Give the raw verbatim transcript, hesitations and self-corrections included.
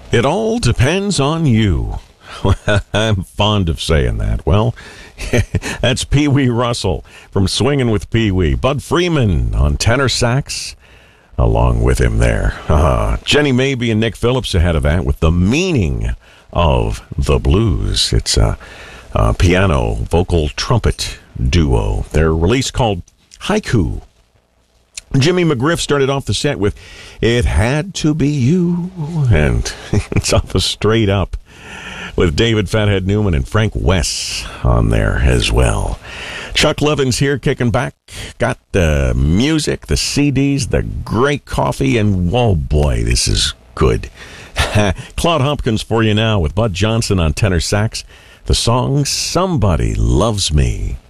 It all depends on you. I'm fond of saying that. Well, that's Pee Wee Russell from Swingin' with Pee Wee. Bud Freeman on tenor sax along with him there. Uh, Jenny Mabie and Nick Phillips ahead of that with The Meaning of the Blues. It's a, a piano, vocal, trumpet duo. Their release called Haiku. Jimmy McGriff started off the set with It Had to Be You, and it's off a Straight Up with David Fathead Newman and Frank Wess on there as well. Chuck Levins here kicking back. Got the music, the C Ds, the great coffee, and oh boy, this is good. Claude Hopkins for you now with Bud Johnson on tenor sax. The song Somebody Loves Me.